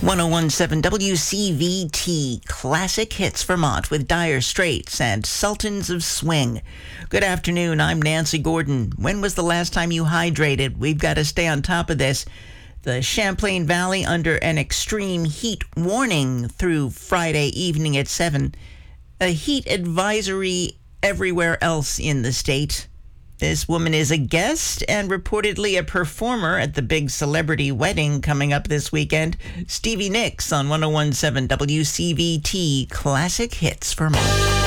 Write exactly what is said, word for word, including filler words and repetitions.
ten seventeen W C V T, Classic Hits Vermont with Dire Straits and Sultans of Swing. Good afternoon, I'm Nancy Gordon. When was the last time you hydrated? We've got to stay on top of this. The Champlain Valley under an extreme heat warning through Friday evening at seven. A heat advisory everywhere else in the state. This woman is a guest and reportedly a performer at the big celebrity wedding coming up this weekend. Stevie Nicks on ten seventeen W C V T, Classic Hits Vermont.